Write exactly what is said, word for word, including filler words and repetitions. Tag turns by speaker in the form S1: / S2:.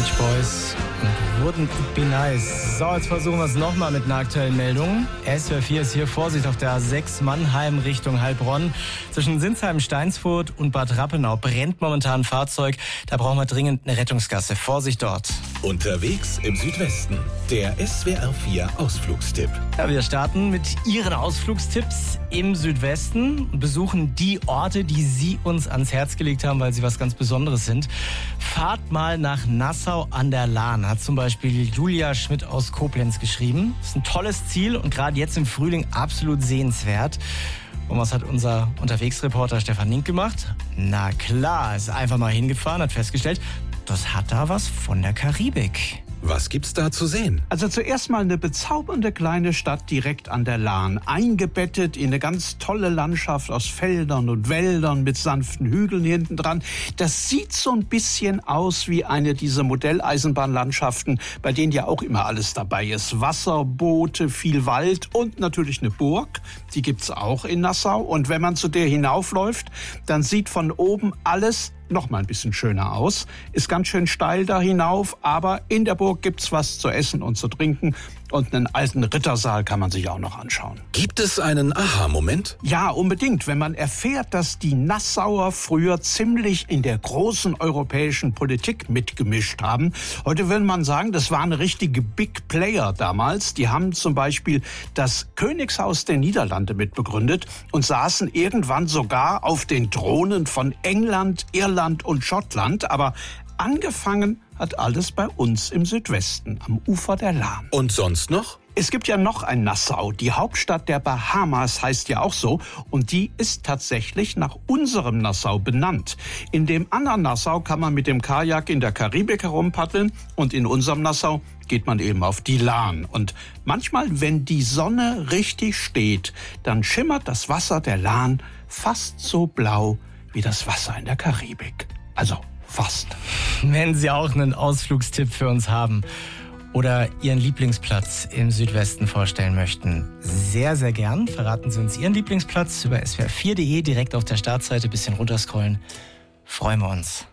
S1: Beach Boys und Wouldn't It Be Nice. So, jetzt versuchen wir es nochmal mit einer aktuellen Meldung. S W R vier ist hier, Vorsicht auf der A sechs Mannheim Richtung Heilbronn. Zwischen Sinsheim, Steinsfurt und Bad Rappenau brennt momentan ein Fahrzeug. Da brauchen wir dringend eine Rettungsgasse. Vorsicht dort.
S2: Unterwegs im Südwesten, der S W R vier Ausflugstipp.
S1: Ja, wir starten mit Ihren Ausflugstipps im Südwesten und besuchen die Orte, die Sie uns ans Herz gelegt haben, weil sie was ganz Besonderes sind. Fahrt mal nach Nassau an der Lahn, hat zum Beispiel Julia Schmidt aus Koblenz geschrieben. Das ist ein tolles Ziel und gerade jetzt im Frühling absolut sehenswert. Und was hat unser Unterwegsreporter Stefan Nink gemacht? Na klar, ist einfach mal hingefahren, hat festgestellt, das hat da was von der Karibik.
S2: Was gibt's da zu sehen?
S3: Also zuerst mal eine bezaubernde kleine Stadt direkt an der Lahn, eingebettet in eine ganz tolle Landschaft aus Feldern und Wäldern mit sanften Hügeln hinten dran. Das sieht so ein bisschen aus wie eine dieser Modelleisenbahnlandschaften, bei denen ja auch immer alles dabei ist. Wasser, Boote, viel Wald und natürlich eine Burg. Die gibt's auch in Nassau. Und wenn man zu der hinaufläuft, dann sieht von oben alles noch mal ein bisschen schöner aus. Ist ganz schön steil da hinauf, aber in der Burg gibt's was zu essen und zu trinken. Und einen alten Rittersaal kann man sich auch noch anschauen.
S2: Gibt es einen Aha-Moment?
S3: Ja, unbedingt. Wenn man erfährt, dass die Nassauer früher ziemlich in der großen europäischen Politik mitgemischt haben. Heute würde man sagen, das waren richtige Big Player damals. Die haben zum Beispiel das Königshaus der Niederlande mitbegründet und saßen irgendwann sogar auf den Thronen von England, Irland und Schottland. Aber angefangen hat alles bei uns im Südwesten, am Ufer der Lahn.
S2: Und sonst noch?
S3: Es gibt ja noch ein Nassau. Die Hauptstadt der Bahamas heißt ja auch so. Und die ist tatsächlich nach unserem Nassau benannt. In dem anderen Nassau kann man mit dem Kajak in der Karibik herumpaddeln. Und in unserem Nassau geht man eben auf die Lahn. Und manchmal, wenn die Sonne richtig steht, dann schimmert das Wasser der Lahn fast so blau wie das Wasser in der Karibik. Also fast.
S1: Wenn Sie auch einen Ausflugstipp für uns haben oder Ihren Lieblingsplatz im Südwesten vorstellen möchten, sehr, sehr gern. Verraten Sie uns Ihren Lieblingsplatz über S W R vier punkt de, direkt auf der Startseite, bisschen runterscrollen. Freuen wir uns.